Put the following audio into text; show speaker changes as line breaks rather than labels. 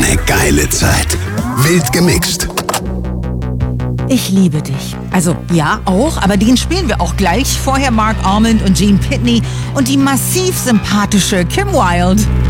eine geile Zeit. Wild gemixt.
Ich liebe dich. Also, ja, auch, aber den spielen wir auch gleich. Vorher Mark Almond und Gene Pitney und die massiv sympathische Kim Wilde.